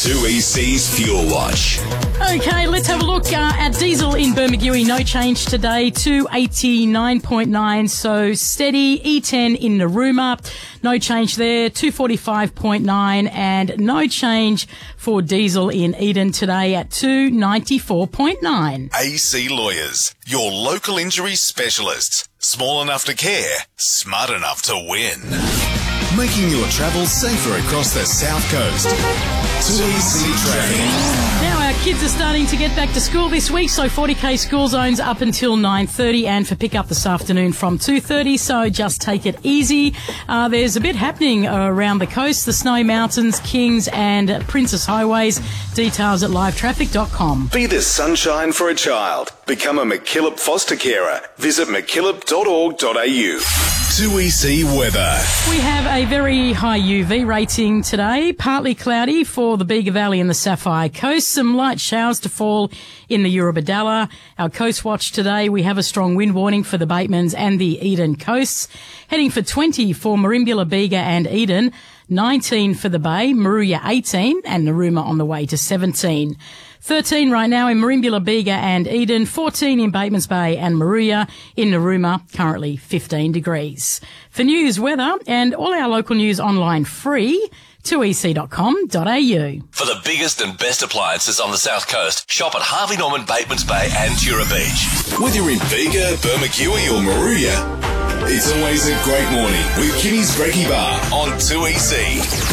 2EC's Fuel Watch. Okay, let's have a look at diesel in Bermagui. No change today, 289.9, so steady. E10 in Narooma, no change there, 245.9, and no change for diesel in Eden today at 294.9. AC Lawyers, your local injury specialists. Small enough to care, smart enough to win. Making your travel safer across the South Coast. 2EC Traffic. Now our kids are starting to get back to school this week, so 40k school zones up until 9:30 and for pick up this afternoon from 2:30, so just take it easy. There's a bit happening around the coast, the Snowy Mountains, Kings and Princess Highways. Details at livetraffic.com. Be the sunshine for a child. Become a MacKillop foster carer. Visit mackillop.org.au. 2EC weather. We have a very high UV rating today. Partly cloudy for the Bega Valley and the Sapphire Coast. Some light showers to fall in the Eurobodalla. Our Coast Watch today, we have a strong wind warning for the Batemans and the Eden coasts. Heading for 20 for Merimbula, Bega and Eden. 19 for the Bay, Moruya 18 and Narooma on the way to 17. 13 right now in Merimbula, Bega and Eden, 14 in Batemans Bay and Moruya. In Narooma, currently 15 degrees. For news, weather and all our local news online free, 2ec.com.au. For the biggest and best appliances on the South Coast, shop at Harvey Norman, Batemans Bay and Tura Beach. Whether you're in Bega, Bermagui or Moruya, it's always a great morning with Kimmy's Brekkie Bar on 2EC.